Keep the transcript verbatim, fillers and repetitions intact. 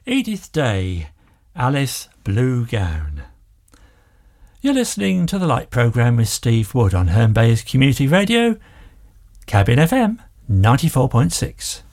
Edith Day, Alice Blue Gown. You're listening to the Light Programme with Steve Wood on Herne Bay's Community Radio, Cabin F M ninety-four point six.